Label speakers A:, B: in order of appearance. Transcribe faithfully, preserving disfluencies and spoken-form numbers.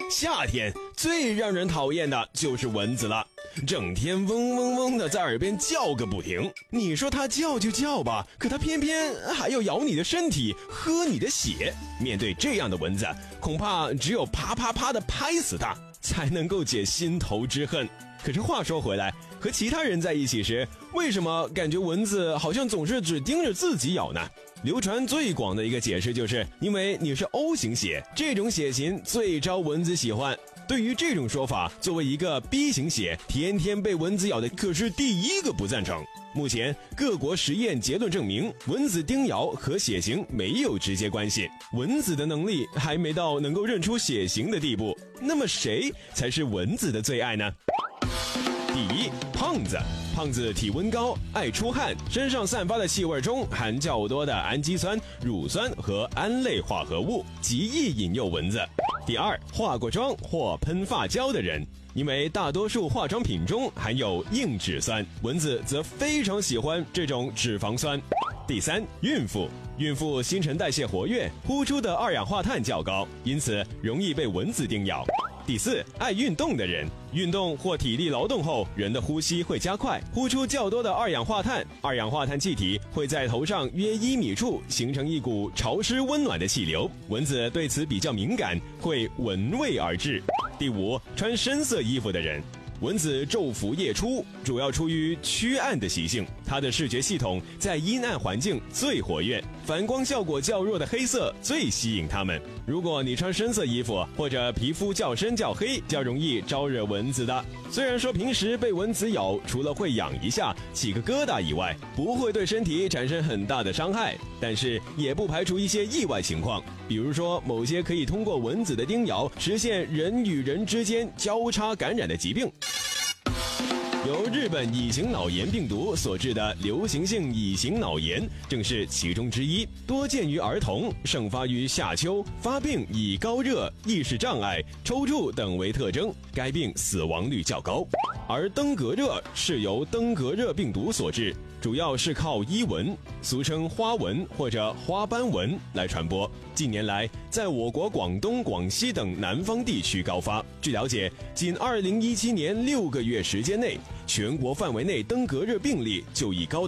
A: 夏天最让人讨厌的就是蚊子了，整天嗡嗡嗡的在耳边叫个不停。你说它叫就叫吧，可它偏偏还要咬你的身体，喝你的血。面对这样的蚊子，恐怕只有啪啪啪的拍死它，才能够解心头之恨。可是话说回来，和其他人在一起时，为什么感觉蚊子好像总是只盯着自己咬呢？流传最广的一个解释就是因为你是 O 型血，这种血型最招蚊子喜欢。对于这种说法，作为一个 B 型血，天天被蚊子咬的可是第一个不赞成。目前各国实验结论证明，蚊子叮咬和血型没有直接关系，蚊子的能力还没到能够认出血型的地步。那么谁才是蚊子的最爱呢？第一，胖子。胖子体温高，爱出汗，身上散发的气味中含较多的氨基酸、乳酸和胺类化合物，极易引诱蚊子。第二，化过妆或喷发胶的人，因为大多数化妆品中含有硬脂酸，蚊子则非常喜欢这种脂肪酸。第三，孕妇。孕妇新陈代谢活跃，呼出的二氧化碳较高，因此容易被蚊子叮咬。第四，爱运动的人，运动或体力劳动后，人的呼吸会加快，呼出较多的二氧化碳，二氧化碳气体会在头上约一米处形成一股潮湿温暖的气流，蚊子对此比较敏感，会闻味而至。第五，穿深色衣服的人。蚊子昼伏夜出，主要出于趋暗的习性，它的视觉系统在阴暗环境最活跃，反光效果较弱的黑色最吸引它们。如果你穿深色衣服或者皮肤较深较黑，较容易招惹蚊子的。虽然说平时被蚊子咬，除了会痒一下起个疙瘩以外，不会对身体产生很大的伤害，但是也不排除一些意外情况，比如说某些可以通过蚊子的叮咬实现人与人之间交叉感染的疾病。由日本乙型脑炎病毒所致的流行性乙型脑炎正是其中之一，多见于儿童，盛发于夏秋，发病以高热、意识障碍、抽搐等为特征，该病死亡率较高。而登革热是由登革热病毒所致，主要是靠伊蚊，俗称花蚊或者花斑蚊来传播。近年来，在我国广东、广西等南方地区高发。据了解，仅二零一七年六个月时间内，全国范围内登革热病例就已高